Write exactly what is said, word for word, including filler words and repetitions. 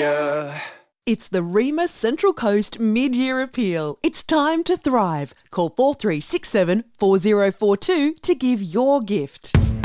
ya. It's the REMA Central Coast Mid-Year Appeal. It's time to thrive. Call four three six seven, four zero four two to give your gift.